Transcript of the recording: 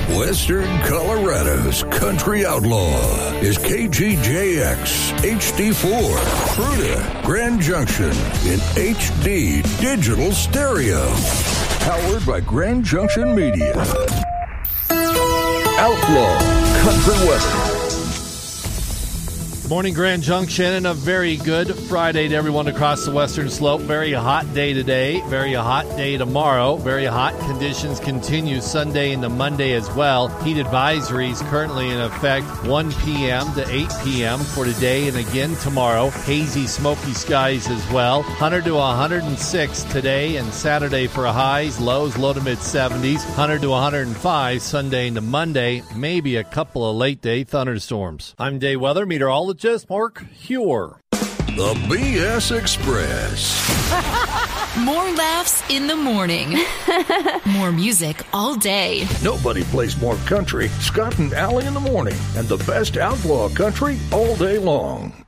Western Colorado's country outlaw is KGJX HD4, Fruita, Grand Junction in HD digital stereo. Powered by Grand Junction Media. Outlaw Country Weather. Morning, Grand Junction, and a very good Friday to everyone across the Western Slope. Very hot day today, very hot day tomorrow. Very hot conditions continue Sunday into Monday as well. Heat advisories currently in effect 1 p.m. to 8 p.m. for today and again tomorrow. Hazy, smoky skies as well. 100 to 106 today and Saturday for highs. Lows low to mid-70s. 100 to 105 Sunday into Monday. Maybe a couple of late-day thunderstorms. I'm Day Weather Meteorologist Mark Huer. The BS Express. More laughs in the morning. More music all day. Nobody plays more country. Scott and Allie in the morning. And the best outlaw country all day long.